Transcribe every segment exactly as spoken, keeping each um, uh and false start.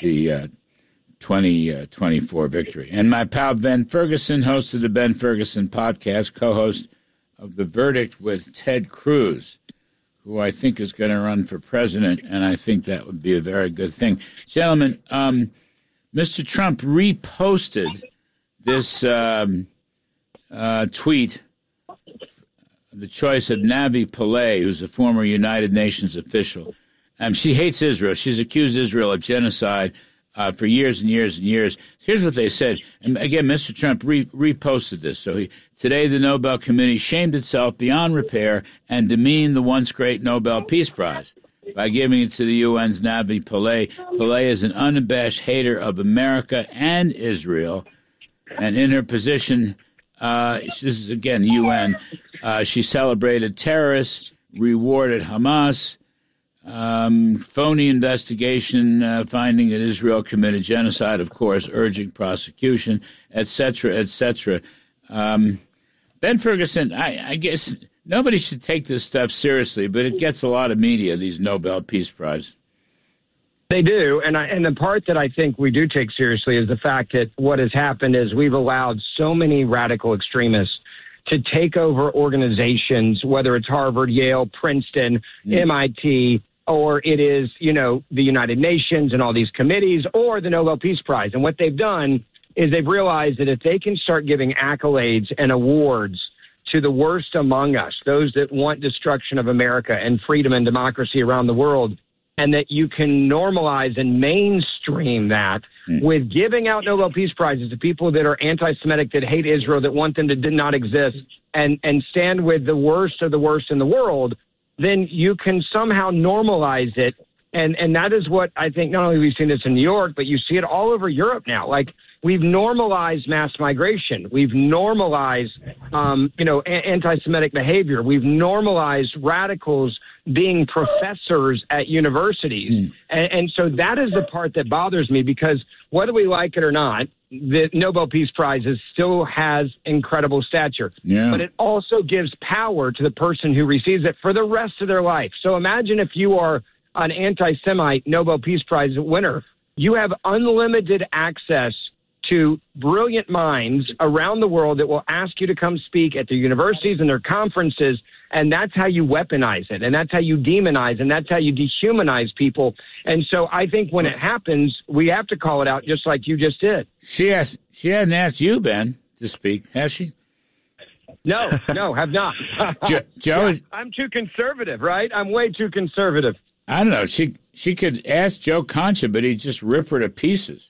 the uh, twenty twenty-four victory. And my pal Ben Ferguson, host of the Ben Ferguson podcast, co-host of The Verdict with Ted Cruz, who I think is going to run for president, and I think that would be a very good thing. Gentlemen, um, Mister Trump reposted this um, uh, tweet, the choice of Navi Pillay, who's a former United Nations official. Um, she hates Israel. She's accused Israel of genocide uh, for years and years and years. Here's what they said. And again, Mister Trump re- reposted this. So he, today the Nobel Committee shamed itself beyond repair and demeaned the once great Nobel Peace Prize by giving it to the U N's Navi Pillay. Pillay is an unabashed hater of America and Israel. And in her position, uh, this is, again, U N, uh, she celebrated terrorists, rewarded Hamas, um, phony investigation uh, finding that Israel committed genocide, of course, urging prosecution, et cetera, et cetera. Um, Ben Ferguson, I, I guess nobody should take this stuff seriously, but it gets a lot of media, these Nobel Peace Prizes. They do, and I, and the part that I think we do take seriously is the fact that what has happened is we've allowed so many radical extremists to take over organizations, whether it's Harvard, Yale, Princeton, mm. M I T, or it is, you know, the United Nations and all these committees, or the Nobel Peace Prize. And what they've done is they've realized that if they can start giving accolades and awards to the worst among us, those that want destruction of America and freedom and democracy around the world, and that you can normalize and mainstream that mm. with giving out Nobel Peace Prizes to people that are anti-Semitic, that hate Israel, that want them to did not exist, and, and stand with the worst of the worst in the world, then you can somehow normalize it. And, and that is what I think not only we've seen this in New York, but you see it all over Europe now. Like, we've normalized mass migration. We've normalized, um, you know, a- anti-Semitic behavior. We've normalized radicals being professors at universities. Mm. And, and so that is the part that bothers me, because whether we like it or not, the Nobel Peace Prize is, still has incredible stature. Yeah. But it also gives power to the person who receives it for the rest of their life. So imagine if you are an anti-Semite Nobel Peace Prize winner, you have unlimited access to brilliant minds around the world that will ask you to come speak at their universities and their conferences, and that's how you weaponize it, and that's how you demonize, and that's how you dehumanize people. And so I think when it happens, we have to call it out, just like you just did. She has, she hadn't asked you, Ben, to speak, has she? No, no, have not. Jo- Joe, yeah, I'm too conservative, right? I'm way too conservative. I don't know. She she could ask Joe Concha, but he'd just rip her to pieces.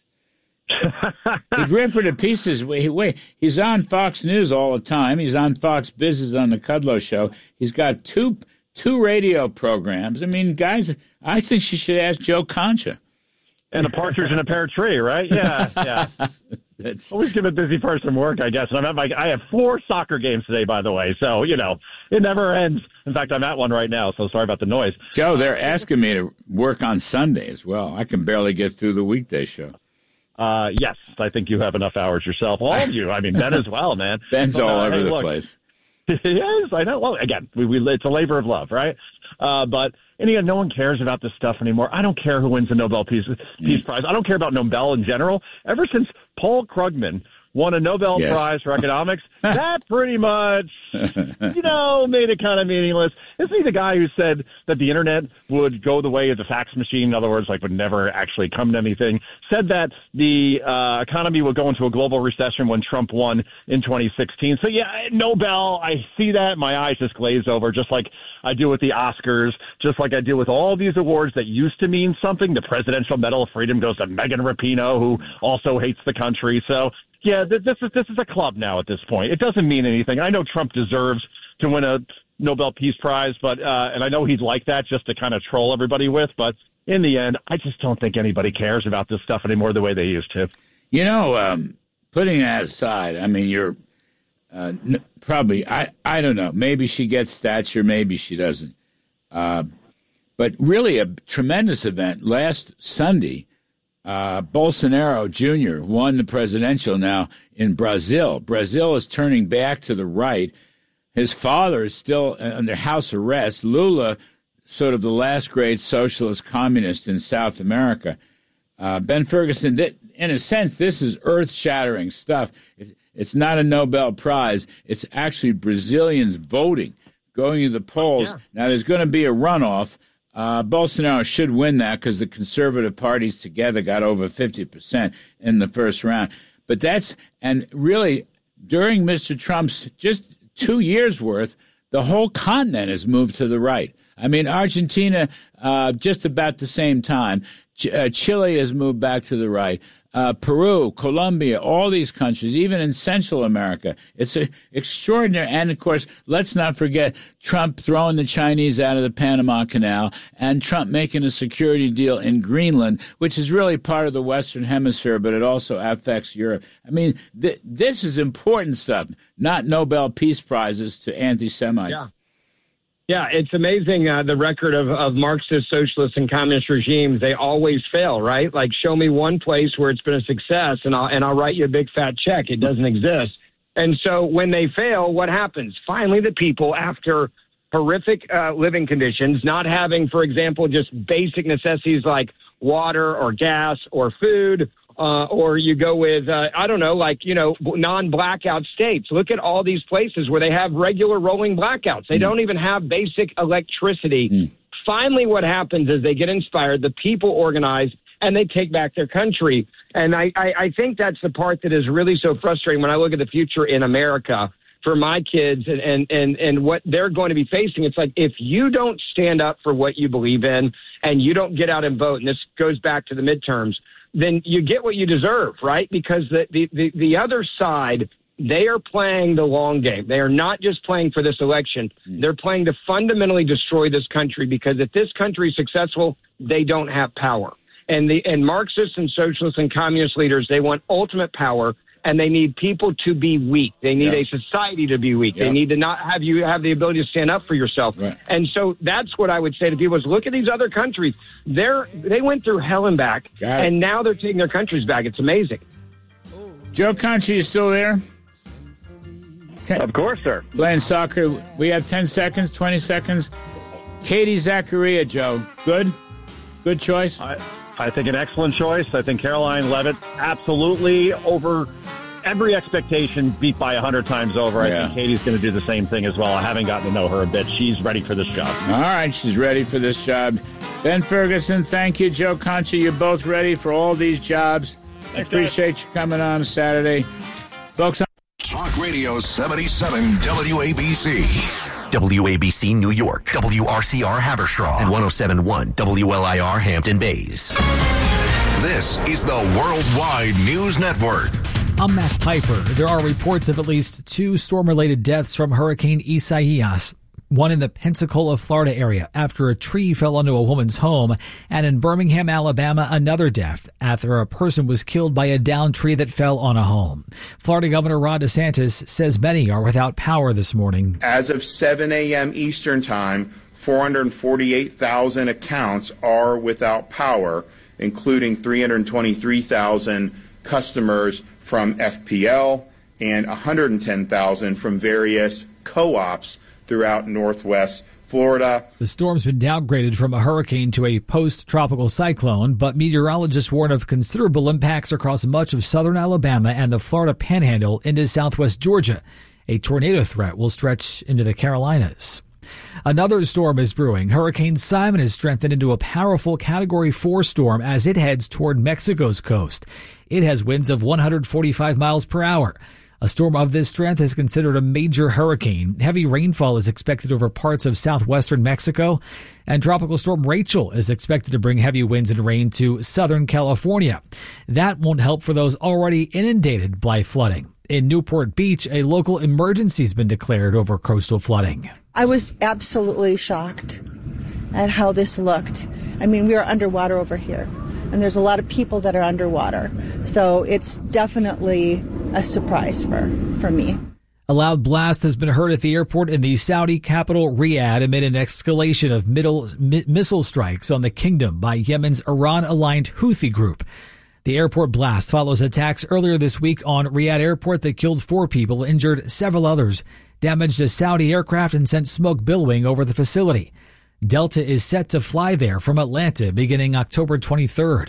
He'd rip her to pieces. Wait, wait, he's on Fox News all the time. He's on Fox Business on the Kudlow Show. He's got two two radio programs. I mean, guys, I think she should ask Joe Concha. And a partridge in a pear tree, right? Yeah, yeah. That's... Always give a busy person work, I guess. And I'm at my, I have four soccer games today, by the way. So, you know, it never ends. In fact, I'm at one right now, so sorry about the noise. Joe, they're asking me to work on Sunday as well. I can barely get through the weekday show. Uh, yes, I think you have enough hours yourself. All of you. I mean, Ben as well, man. Ben's but, all uh, over hey, the look, place. Yes, I know. Well, again, we, we it's a labor of love, right? Uh, but and again, no one cares about this stuff anymore. I don't care who wins the Nobel Peace Peace mm. Prize. I don't care about Nobel in general. Ever since Paul Krugman won a Nobel yes. Prize for economics, that pretty much, you know, made it kind of meaningless. Isn't he the guy who said that the internet would go the way of the fax machine? In other words, like would never actually come to anything. Said that the uh, economy would go into a global recession when Trump won in twenty sixteen. So yeah, Nobel, I see that. My eyes just glaze over, just like I do with the Oscars, just like I do with all these awards that used to mean something. The Presidential Medal of Freedom goes to Megan Rapinoe, who also hates the country. So yeah, this is this is a club now at this point. It doesn't mean anything. I know Trump deserves to win a Nobel Peace Prize, but uh, and I know he'd like that just to kind of troll everybody with. But in the end, I just don't think anybody cares about this stuff anymore the way they used to. You know, um, putting that aside, I mean, you're uh, n- probably I I don't know. Maybe she gets stature, maybe she doesn't. Uh, but really, a tremendous event last Sunday. Uh, Bolsonaro Junior won the presidential now in Brazil. Brazil is turning back to the right. His father is still under house arrest. Lula, sort of the last great socialist communist in South America. Uh, Ben Ferguson, th- in a sense, this is earth-shattering stuff. It's, it's not a Nobel Prize. It's actually Brazilians voting, going to the polls. Yeah. Now, there's going to be a runoff. Uh, Bolsonaro should win that because the conservative parties together got over fifty percent in the first round. But that's, and really, during Mister Trump's just two years' worth, the whole continent has moved to the right. I mean, Argentina, uh, just about the same time. Ch- uh, Chile has moved back to the right. Uh, Peru, Colombia, all these countries, even in Central America. It's a, extraordinary. And, of course, let's not forget Trump throwing the Chinese out of the Panama Canal and Trump making a security deal in Greenland, which is really part of the Western Hemisphere, but it also affects Europe. I mean, th- this is important stuff, not Nobel Peace Prizes to anti-Semites. Yeah. Yeah, it's amazing, uh, the record of, of Marxist, socialist, and communist regimes. They always fail, right? Like, show me one place where it's been a success, and I'll, and I'll write you a big fat check. It doesn't exist. And so when they fail, what happens? Finally, the people, after horrific uh, living conditions, not having, for example, just basic necessities like water or gas or food, Uh, or you go with, uh, I don't know, like, you know, non-blackout states. Look at all these places where they have regular rolling blackouts. They mm. don't even have basic electricity. Mm. Finally, what happens is they get inspired, the people organize, and they take back their country. And I, I, I think that's the part that is really so frustrating when I look at the future in America for my kids and, and, and, and what they're going to be facing. It's like, if you don't stand up for what you believe in and you don't get out and vote, and this goes back to the midterms, then you get what you deserve, right? Because the, the, the, the other side, they are playing the long game. They are not just playing for this election. They're playing to fundamentally destroy this country, because if this country is successful, they don't have power. And the and Marxists and socialists and communist leaders, they want ultimate power, and they need people to be weak. They need yeah. a society to be weak. Yeah. They need to not have you have the ability to stand up for yourself. Right. And so that's what I would say to people is, look at these other countries. They're, they went through hell and back, and now they're taking their countries back. It's amazing. Joe Concha, you still there? Ten, of course, sir. Playing soccer. We have ten seconds, twenty seconds. Katie Zachariah, Joe. Good? Good choice? I, I think an excellent choice. I think Caroline Leavitt absolutely over every expectation, beat by a hundred times over. Yeah. I think Katie's going to do the same thing as well. I haven't gotten to know her a bit. She's ready for this job. All right, she's ready for this job. Ben Ferguson, thank you. Joe Concha, you're both ready for all these jobs. Thanks, I appreciate Dad. you coming on Saturday. Folks, I'm- Talk Radio seventy-seven W A B C. W A B C New York, W R C R Haverstraw, and one oh seven point one W L I R Hampton Bays. This is the Worldwide News Network. I'm Matt Piper. There are reports of at least two storm-related deaths from Hurricane Isaias. One in the Pensacola, Florida area after a tree fell onto a woman's home, and in Birmingham, Alabama, another death after a person was killed by a downed tree that fell on a home. Florida Governor Ron DeSantis says many are without power this morning. As of seven a.m. Eastern Time, four hundred forty-eight thousand accounts are without power, including three hundred twenty-three thousand customers from F P L and one hundred ten thousand from various co-ops throughout Northwest Florida. The storm's been downgraded from a hurricane to a post-tropical cyclone, but meteorologists warn of considerable impacts across much of southern Alabama and the Florida Panhandle into southwest Georgia. A tornado threat will stretch into the Carolinas. Another storm is brewing. Hurricane Simon has strengthened into a powerful Category four storm as it heads toward Mexico's coast. It has winds of one hundred forty-five miles per hour. A storm of this strength is considered a major hurricane. Heavy rainfall is expected over parts of southwestern Mexico, and Tropical Storm Rachel is expected to bring heavy winds and rain to southern California. That won't help for those already inundated by flooding. In Newport Beach, a local emergency has been declared over coastal flooding. I was absolutely shocked at how this looked. I mean, we are underwater over here, and there's a lot of people that are underwater. So it's definitely a surprise for, for me. A loud blast has been heard at the airport in the Saudi capital Riyadh amid an escalation of middle, mi- missile strikes on the kingdom by Yemen's Iran-aligned Houthi group. The airport blast follows attacks earlier this week on Riyadh Airport that killed four people, injured several others, damaged a Saudi aircraft, and sent smoke billowing over the facility. Delta is set to fly there from Atlanta beginning October twenty-third.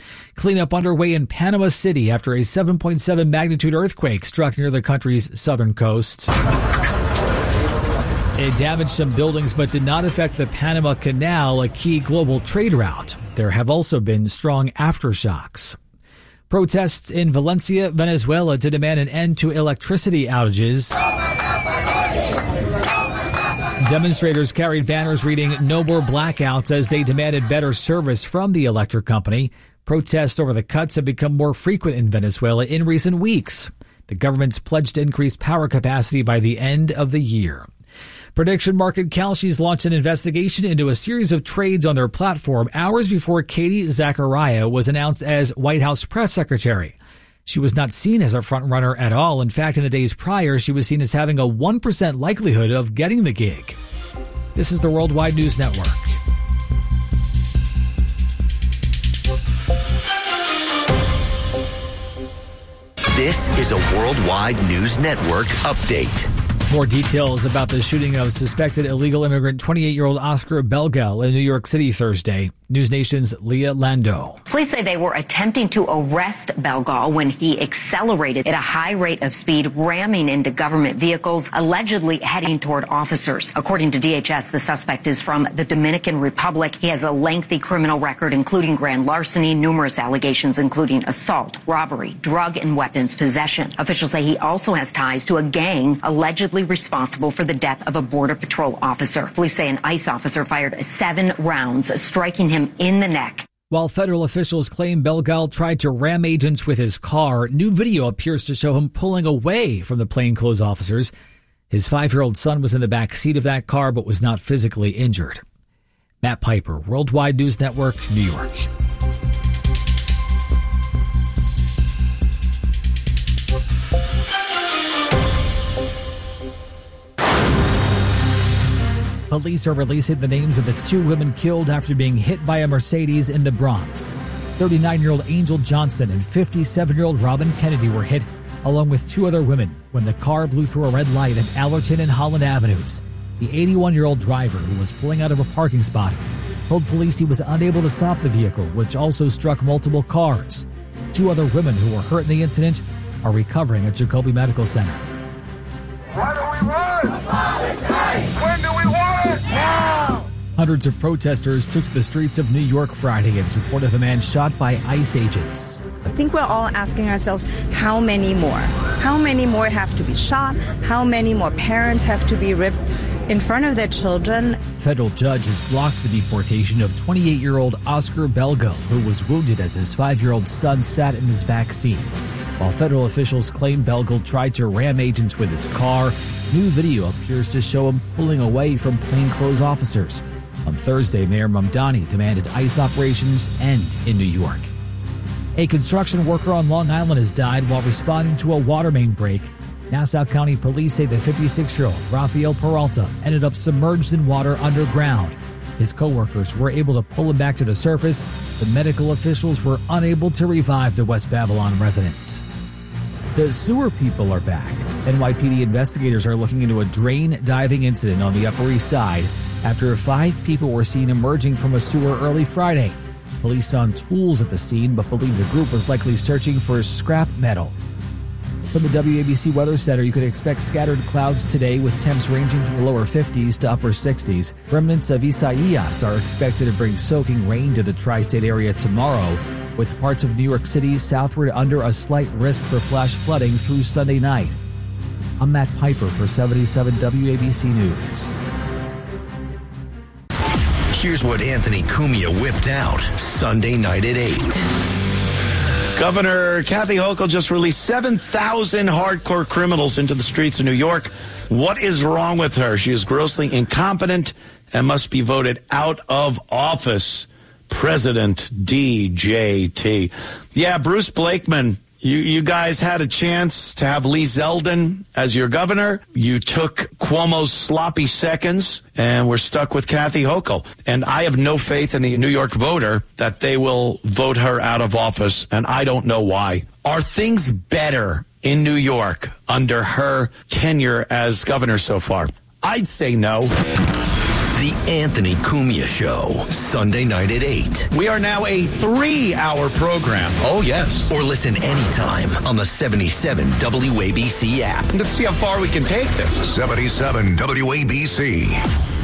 Cleanup underway in Panama City after a seven point seven magnitude earthquake struck near the country's southern coast. It damaged some buildings but did not affect the Panama Canal, a key global trade route. There have also been strong aftershocks. Protests in Valencia, Venezuela to demand an end to electricity outages. Demonstrators carried banners reading "No more blackouts" as they demanded better service from the electric company. Protests over the cuts have become more frequent in Venezuela in recent weeks. The government's pledged to increase power capacity by the end of the year. Prediction market Kalshi's launched an investigation into a series of trades on their platform hours before Katie Zachariah was announced as White House press secretary. She was not seen as a front-runner at all. In fact, in the days prior, she was seen as having a one percent likelihood of getting the gig. This is the Worldwide News Network. This is a Worldwide News Network update. More details about the shooting of suspected illegal immigrant twenty-eight-year-old Oscar Belgal in New York City Thursday. News Nation's Leah Lando. Police say they were attempting to arrest Belgal when he accelerated at a high rate of speed, ramming into government vehicles, allegedly heading toward officers. According to D H S, the suspect is from the Dominican Republic. He has a lengthy criminal record, including grand larceny, numerous allegations, including assault, robbery, drug and weapons possession. Officials say he also has ties to a gang allegedly responsible for the death of a Border Patrol officer. Police say an ICE officer fired seven rounds, striking him in the neck. While federal officials claim Belgal tried to ram agents with his car, new video appears to show him pulling away from the plainclothes officers. His five-year-old son was in the back seat of that car but was not physically injured. Matt Piper, Worldwide News Network, New York. Police are releasing the names of the two women killed after being hit by a Mercedes in the Bronx. thirty-nine-year-old Angel Johnson and fifty-seven-year-old Robin Kennedy were hit, along with two other women, when the car blew through a red light at Allerton and Holland Avenues. The eighty-one-year-old driver, who was pulling out of a parking spot, told police he was unable to stop the vehicle, which also struck multiple cars. Two other women who were hurt in the incident are recovering at Jacoby Medical Center. Why do we run? When do we want it? Now! Hundreds of protesters took to the streets of New York Friday in support of a man shot by ICE agents. I think we're all asking ourselves, how many more? How many more have to be shot? How many more parents have to be ripped in front of their children? Federal judge has blocked the deportation of twenty-eight-year-old Oscar Belgal, who was wounded as his five-year-old son sat in his back seat. While federal officials claim Belgal tried to ram agents with his car, new video appears to show him pulling away from plainclothes officers. On Thursday, Mayor Mamdani demanded ICE operations end in New York. A construction worker on Long Island has died while responding to a water main break. Nassau County police say the fifty-six-year-old Rafael Peralta ended up submerged in water underground. His co-workers were able to pull him back to the surface. The medical officials were unable to revive the West Babylon residents. The sewer people are back. N Y P D investigators are looking into a drain diving incident on the Upper East Side after five people were seen emerging from a sewer early Friday. Police found tools at the scene but believe the group was likely searching for scrap metal. From the W A B C Weather Center, you could expect scattered clouds today with temps ranging from the lower fifties to upper sixties. Remnants of Isaias are expected to bring soaking rain to the tri-state area tomorrow, with parts of New York City southward under a slight risk for flash flooding through Sunday night. I'm Matt Piper for seventy-seven W A B C News. Here's what Anthony Cumia whipped out Sunday night at eight. Governor Kathy Hochul just released seven thousand hardcore criminals into the streets of New York. What is wrong with her? She is grossly incompetent and must be voted out of office. President D J T. Yeah, Bruce Blakeman, you, you guys had a chance to have Lee Zeldin as your governor. You took Cuomo's sloppy seconds and we're stuck with Kathy Hochul. And I have no faith in the New York voter that they will vote her out of office, and I don't know why. Are things better in New York under her tenure as governor so far? I'd say no. The Anthony Cumia Show, Sunday night at eight. We are now a three-hour program. Oh, yes. Or listen anytime on the seventy-seven W A B C app. Let's see how far we can take this. seventy-seven W A B C.